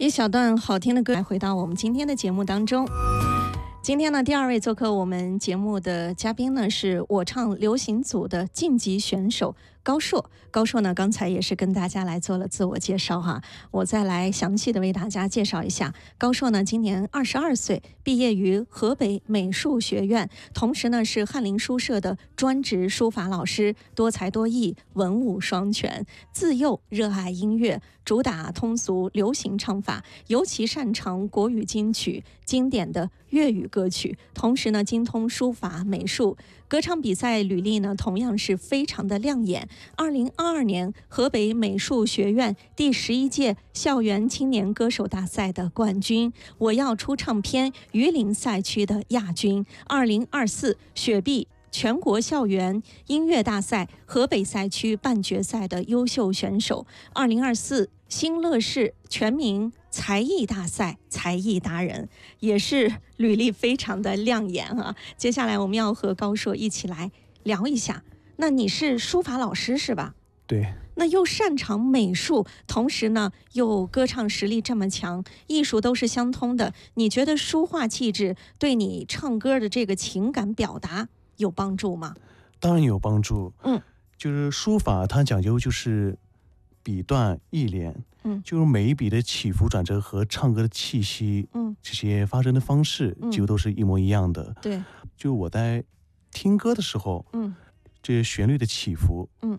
一小段好听的歌来回到我们今天的节目当中。今天呢，第二位做客我们节目的嘉宾呢，是我唱流行组的晋级选手高硕。高硕呢，刚才也是跟大家来做了自我介绍哈，我再来详细的为大家介绍一下。高硕呢，今年22岁，毕业于河北美术学院，同时呢是翰林书社的专职书法老师，多才多艺，文武双全。自幼热爱音乐，主打通俗流行唱法，尤其擅长国语金曲、经典的粤语歌曲，同时呢精通书法、美术。歌唱比赛履历呢同样是非常的亮眼。2022年河北美术学院第11届校园青年歌手大赛的冠军，我要出唱片榆林赛区的亚军，2024雪碧全国校园音乐大赛河北赛区半决赛的优秀选手，2024新乐市全民才艺大赛才艺达人，也是履历非常的亮眼啊。接下来我们要和高硕一起来聊一下，那你是书法老师是吧？ 对， 那又擅长美术，同时呢又歌唱实力这么强，艺术都是相通的，你觉得书画气质对你唱歌的这个情感表达有帮助吗？ 当然有帮助。就是书法它讲究就是笔断意连，就是每一笔的起伏转折和唱歌的气息，这些发声的方式几乎都是一模一样的。 对， 就我在听歌的时候，这些旋律的起伏，